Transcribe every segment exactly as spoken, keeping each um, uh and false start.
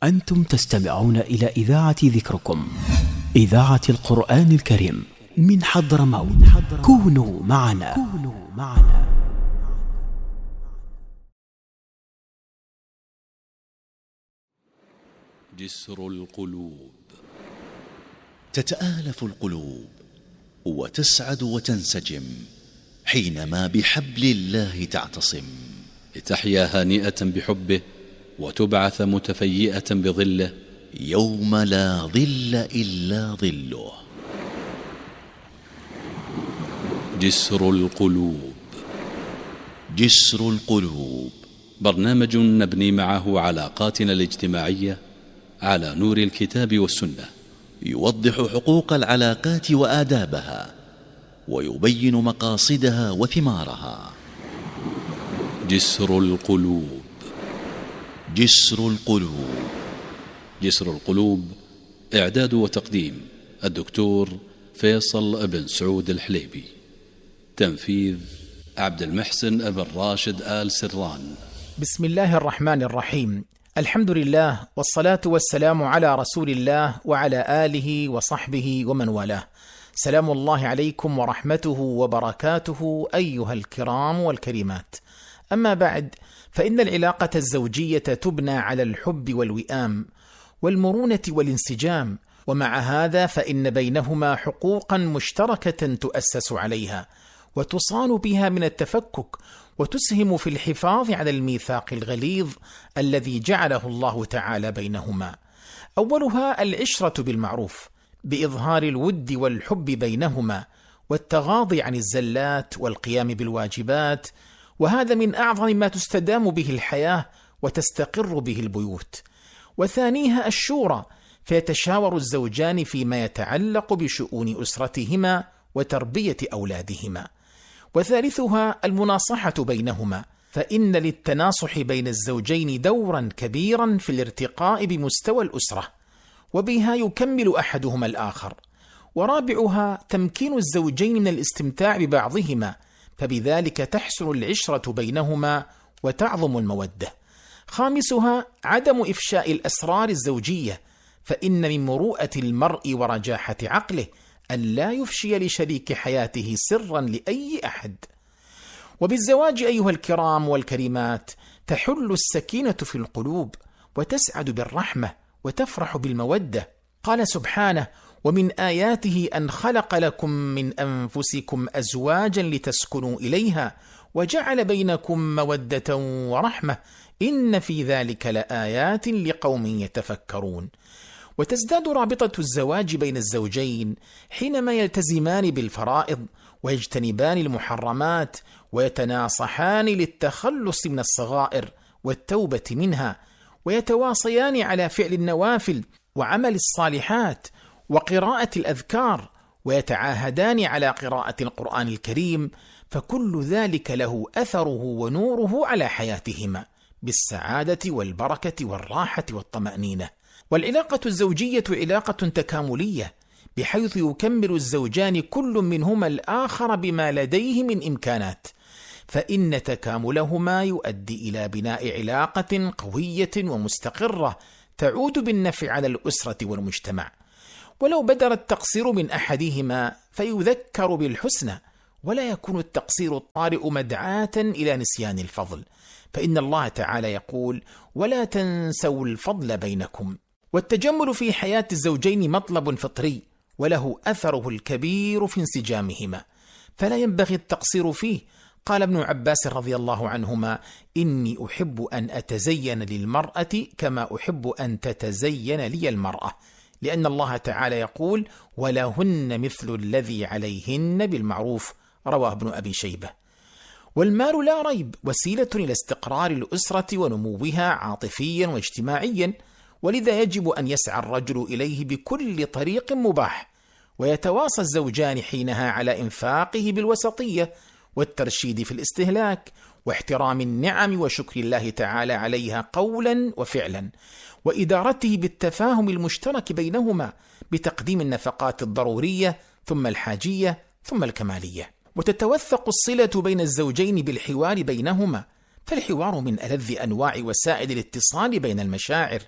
أنتم تستمعون إلى إذاعة ذكركم، إذاعة القرآن الكريم من حضرموت. كونوا معنا. كونوا معنا. جسر القلوب. تتآلف القلوب وتسعد وتنسجم حينما بحبل الله تعتصم، لتحيا هانئة بحبه وتبعث متفيئة بظله يوم لا ظل إلا ظله. جسر القلوب. جسر القلوب برنامج نبني معه علاقاتنا الاجتماعية على نور الكتاب والسنة، يوضح حقوق العلاقات وآدابها ويبين مقاصدها وثمارها. جسر القلوب. جسر القلوب. جسر القلوب، إعداد وتقديم الدكتور فيصل بن سعود الحليبي، تنفيذ عبد المحسن بن راشد آل سران. بسم الله الرحمن الرحيم، الحمد لله والصلاة والسلام على رسول الله وعلى آله وصحبه ومن والاه. سلام الله عليكم ورحمته وبركاته أيها الكرام والكريمات. أما بعد، فإن العلاقة الزوجية تبنى على الحب والوئام والمرونة والانسجام، ومع هذا فإن بينهما حقوقا مشتركة تؤسس عليها وتصان بها من التفكك، وتسهم في الحفاظ على الميثاق الغليظ الذي جعله الله تعالى بينهما. أولها العشرة بالمعروف بإظهار الود والحب بينهما والتغاضي عن الزلات والقيام بالواجبات، وهذا من أعظم ما تستدام به الحياة وتستقر به البيوت. وثانيها الشورى، فيتشاور الزوجان فيما يتعلق بشؤون أسرتهما وتربية أولادهما. وثالثها المناصحة بينهما، فإن للتناصح بين الزوجين دورا كبيرا في الارتقاء بمستوى الأسرة، وبها يكمل أحدهما الآخر. ورابعها تمكين الزوجين من الاستمتاع ببعضهما، فبذلك تحسن العشرة بينهما وتعظم المودة. خامسها عدم إفشاء الأسرار الزوجية، فإن من مروءة المرء ورجاحة عقله أن لا يفشي لشريك حياته سرا لأي أحد. وبالزواج أيها الكرام والكريمات تحل السكينة في القلوب، وتسعد بالرحمة وتفرح بالمودة. قال سبحانه: ومن آياته أن خلق لكم من أنفسكم أزواجا لتسكنوا إليها وجعل بينكم مودة ورحمة إن في ذلك لآيات لقوم يتفكرون. وتزداد رابطة الزواج بين الزوجين حينما يلتزمان بالفرائض ويجتنبان المحرمات ويتناصحان للتخلص من الصغائر والتوبة منها، ويتواصيان على فعل النوافل وعمل الصالحات وقراءة الأذكار، ويتعاهدان على قراءة القرآن الكريم، فكل ذلك له أثره ونوره على حياتهما بالسعادة والبركة والراحة والطمأنينة. والعلاقة الزوجية علاقة تكاملية، بحيث يكمل الزوجان كل منهما الآخر بما لديه من إمكانات، فإن تكاملهما يؤدي إلى بناء علاقة قوية ومستقرة تعود بالنفع على الأسرة والمجتمع. ولو بدر التقصير من أحدهما فيذكر بالحسنى، ولا يكون التقصير الطارئ مدعاة إلى نسيان الفضل، فإن الله تعالى يقول: ولا تنسوا الفضل بينكم. والتجمل في حياة الزوجين مطلب فطري، وله أثره الكبير في انسجامهما، فلا ينبغي التقصير فيه. قال ابن عباس رضي الله عنهما: إني أحب أن أتزين للمرأة كما أحب أن تتزين لي المرأة، لأن الله تعالى يقول: ولهن مثل الذي عليهن بالمعروف. رواه ابن أبي شيبة. والمال لا ريب وسيلة إلى استقرار الأسرة ونموها عاطفيا واجتماعيا، ولذا يجب أن يسعى الرجل إليه بكل طريق مباح، ويتواصى الزوجان حينها على إنفاقه بالوسطية والترشيد في الاستهلاك واحترام النعم وشكر الله تعالى عليها قولا وفعلا، وإدارته بالتفاهم المشترك بينهما بتقديم النفقات الضرورية ثم الحاجية ثم الكمالية. وتتوثق الصلة بين الزوجين بالحوار بينهما، فالحوار من ألذ أنواع وسائل الاتصال بين المشاعر،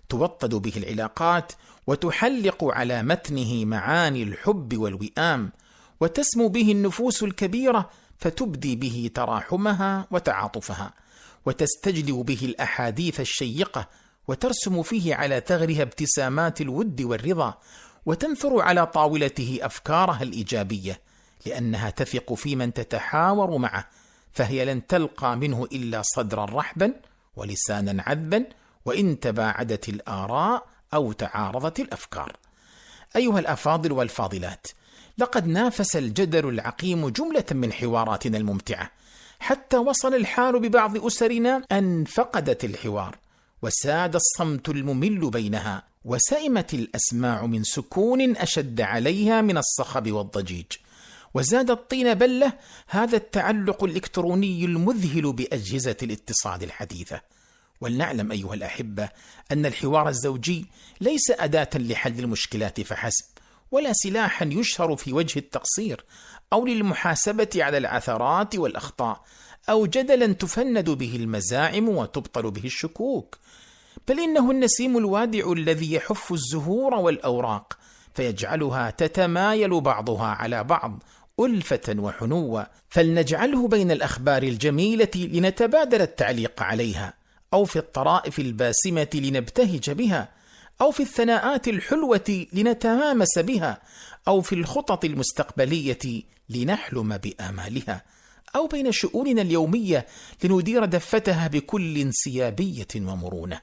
توطد به العلاقات، وتحلق على متنه معاني الحب والوئام، وتسمو به النفوس الكبيرة فتبدي به تراحمها وتعاطفها، وتستجلب به الأحاديث الشيقة، وترسم فيه على ثغرها ابتسامات الود والرضا، وتنثر على طاولته أفكارها الإيجابية، لأنها تثق في من تتحاور معه، فهي لن تلقى منه إلا صدرا رحبا ولسانا عذبا، وإن تباعدت الآراء أو تعارضت الأفكار. أيها الأفاضل والفاضلات، لقد نافس الجدل العقيم جملة من حواراتنا الممتعة، حتى وصل الحال ببعض أسرنا أن فقدت الحوار، وساد الصمت الممل بينها، وسئمت الأسماع من سكون أشد عليها من الصخب والضجيج، وزاد الطين بلة هذا التعلق الإلكتروني المذهل بأجهزة الاتصال الحديثة. ولنعلم أيها الأحبة أن الحوار الزوجي ليس أداة لحل المشكلات فحسب، ولا سلاحا يشهر في وجه التقصير، أو للمحاسبة على العثرات والأخطاء، أو جدلا تفند به المزاعم وتبطل به الشكوك، بل إنه النسيم الوادع الذي يحف الزهور والأوراق فيجعلها تتمايل بعضها على بعض ألفة وحنوة. فلنجعله بين الأخبار الجميلة لنتبادل التعليق عليها، أو في الطرائف الباسمة لنبتهج بها، أو في الثناءات الحلوة لنتهامس بها، أو في الخطط المستقبلية لنحلم بآمالها، أو بين شؤوننا اليومية لندير دفتها بكل انسيابية ومرونة.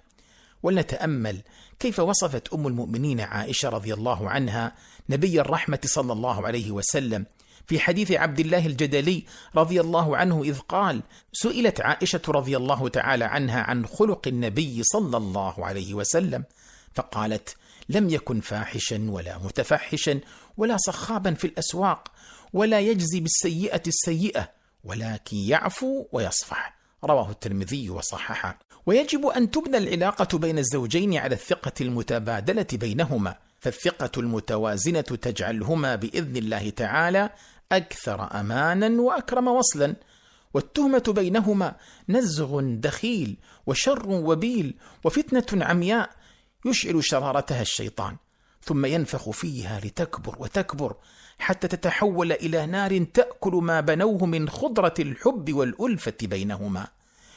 ولنتأمل كيف وصفت أم المؤمنين عائشة رضي الله عنها نبي الرحمة صلى الله عليه وسلم في حديث عبد الله الجدلي رضي الله عنه، إذ قال: سئلت عائشة رضي الله تعالى عنها عن خلق النبي صلى الله عليه وسلم، فقالت: لم يكن فاحشا ولا متفحشا ولا صخابا في الأسواق، ولا يجزي بالسيئة السيئة، ولكن يعفو ويصفح. رواه الترمذي وصححه. ويجب أن تبنى العلاقة بين الزوجين على الثقة المتبادلة بينهما، فالثقة المتوازنة تجعلهما بإذن الله تعالى أكثر أمانا وأكرم وصلا، والتهمة بينهما نزغ دخيل وشر وبيل وفتنة عمياء يشعل شرارتها الشيطان، ثم ينفخ فيها لتكبر وتكبر حتى تتحول إلى نار تأكل ما بنوه من خضرة الحب والألفة بينهما.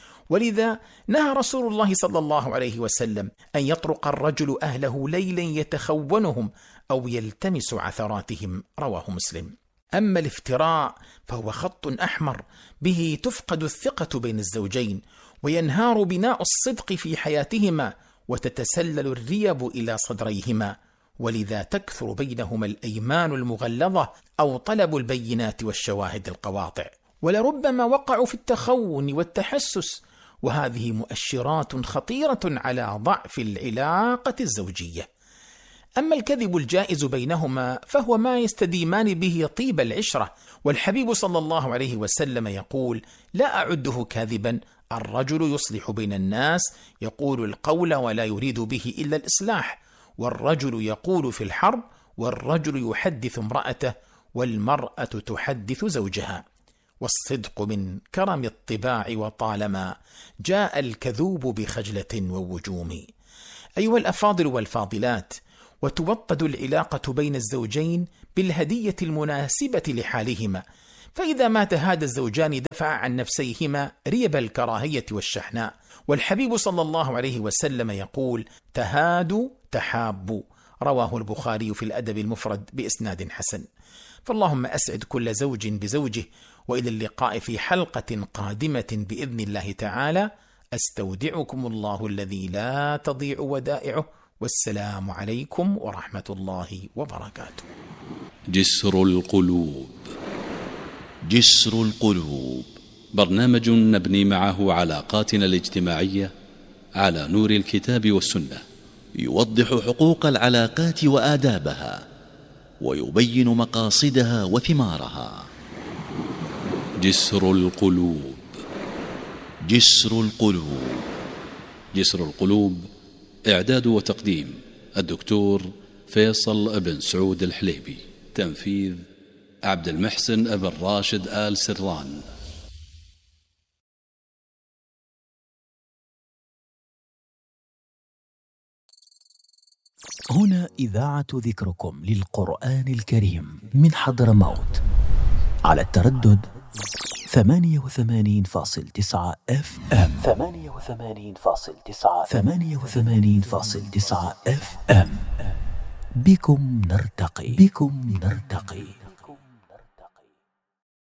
ولذا نهى رسول الله صلى الله عليه وسلم أن يطرق الرجل أهله ليلا يتخونهم أو يلتمس عثراتهم. رواه مسلم. أما الافتراء فهو خط أحمر به تفقد الثقة بين الزوجين، وينهار بناء الصدق في حياتهما، وتتسلل الريب إلى صدريهما، ولذا تكثر بينهما الأيمان المغلظة أو طلب البينات والشواهد القواطع، ولربما وقعوا في التخون والتحسس، وهذه مؤشرات خطيرة على ضعف العلاقة الزوجية. أما الكذب الجائز بينهما فهو ما يستديمان به طيب العشرة، والحبيب صلى الله عليه وسلم يقول: لا أعده كاذبا، الرجل يصلح بين الناس يقول القول ولا يريد به إلا الإصلاح، والرجل يقول في الحرب، والرجل يحدث امرأته، والمرأة تحدث زوجها. والصدق من كرم الطباع، وطالما جاء الكذوب بخجلة ووجوم. أيها الأفاضل والفاضلات، وتوطد العلاقة بين الزوجين بالهدية المناسبة لحالهما، فإذا مات هذا الزوجان دفع عن نفسيهما ريب الكراهية والشحناء، والحبيب صلى الله عليه وسلم يقول: تهادوا تحابوا. رواه البخاري في الأدب المفرد بإسناد حسن. فاللهم أسعد كل زوج بزوجه، وإلى اللقاء في حلقة قادمة بإذن الله تعالى. أستودعكم الله الذي لا تضيع ودائعه، والسلام عليكم ورحمة الله وبركاته. جسر القلوب. جسر القلوب، برنامج نبني معه علاقاتنا الاجتماعية على نور الكتاب والسنة، يوضح حقوق العلاقات وآدابها، ويبين مقاصدها وثمارها. جسر القلوب. جسر القلوب. جسر القلوب، إعداد وتقديم الدكتور فيصل بن سعود الحليبي، تنفيذ عبد المحسن بن راشد آل سران. هنا إذاعة ذكركم للقرآن الكريم من حضرموت على التردد ثمانية وثمانين فاصل تسعة اف ام ثمانية وثمانين فاصل تسعة ثمانية وثمانين فاصل تسعة اف ام. بكم نرتقي بكم نرتقي